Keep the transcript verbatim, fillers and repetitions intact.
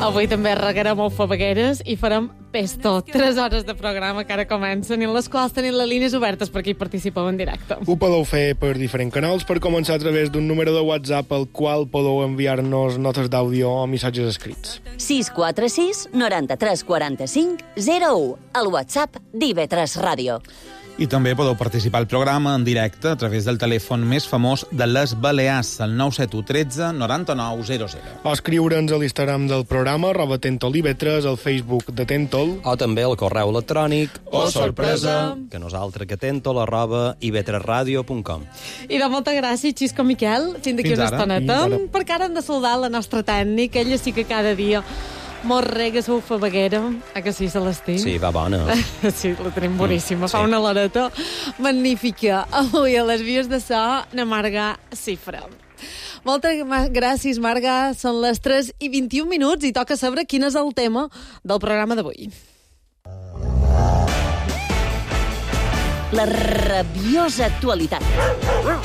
Avui també regarem alfabegueres i farem pesto. Tres hores de programa que ara comencen i en les quals tenim les línies obertes per qui participeu en directe. Ho podeu fer per diferents canals, per començar a través d'un número de WhatsApp al qual podeu enviar-nos notes d'àudio o missatges escrits. sis quatre sis nou tres quatre cinc zero u, el WhatsApp d'I V tres Ràdio. I també podeu participar al programa en directe a través del telèfon més famós de les Balears, el nou set u tretze noranta nou zero zero. O escriure'ns a l'Instagram del programa, arroba Tentol I V tres, al Facebook de Tentol, o també al correu electrònic o sorpresa, que nosaltres que tentol arroba i v tres radio punt com. I de molta gràcia, Xisco Miquel, fins d'aquí Fins una ara. estoneta, Fins ara. perquè ara hem de saludar la nostra tècnica, ella sí que cada dia mos rega la alfabeguera, a que sí, Celestí? Sí, va bona. Sí, la tenim boníssima, fa sí. una loreta magnífica. Avui a les vies de so, na Marga Cifra. Moltes gràcies, Marga. Són les tres i vint-i-un minuts i toca saber quin és el tema del programa d'avui. La rabiosa actualitat.